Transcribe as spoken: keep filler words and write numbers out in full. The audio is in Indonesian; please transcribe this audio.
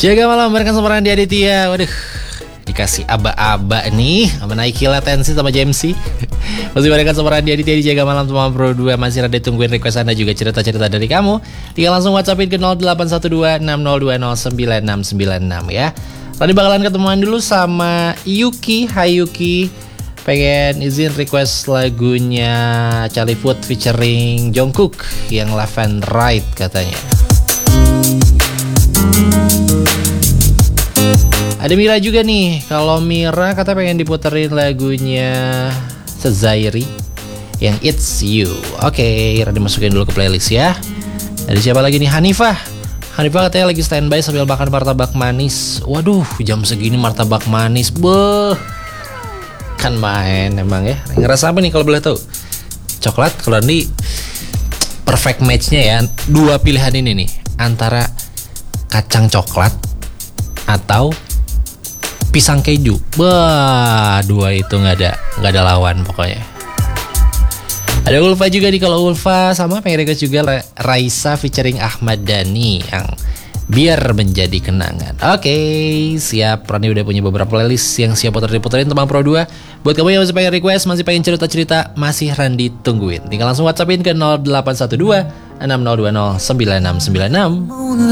Jaga malam bareng sama Randy Aditya. Waduh, dikasih aba-aba nih sama Nike Latensi sama Jamesy. Masih bareng sama Randy Aditya di Jaga Malam sama Pro dua. Masih ada tungguin request Anda juga cerita-cerita dari kamu. Tinggal langsung WhatsAppin ke nol delapan satu dua enam nol dua nol sembilan enam sembilan enam ya. Tadi bakalan ketemuan dulu sama Yuki. Hai Yuki, pengen izin request lagunya Charlie Puth featuring Jungkook yang Left and Right katanya. Ada Mira juga nih. Kalau Mira kata pengen diputerin lagunya Sezairi yang It's You. Oke, Randy masukin dulu ke playlist ya. Ada siapa lagi nih? Hanifah. Hanifah katanya lagi standby sambil makan martabak manis. Waduh, jam segini martabak manis. Beuh. Kan main emang ya. Ngerasa apa nih kalau boleh tahu? Coklat. Kalau Randy perfect match-nya ya. Dua pilihan ini nih, antara kacang coklat atau pisang keju. Wah, dua itu nggak ada nggak ada lawan pokoknya. Ada Ulfa juga nih. Kalau Ulfa sama pengen request juga Raisa featuring Ahmad Dhani yang Biar Menjadi Kenangan. Oke, siap. Rani udah punya beberapa playlist yang siap puter-puterin tentang Pro dua. Buat kamu yang masih pengen request, masih pengen cerita-cerita, masih Randy tungguin. Tinggal langsung WhatsAppin ke nol delapan satu dua enam nol dua nol sembilan enam sembilan enam.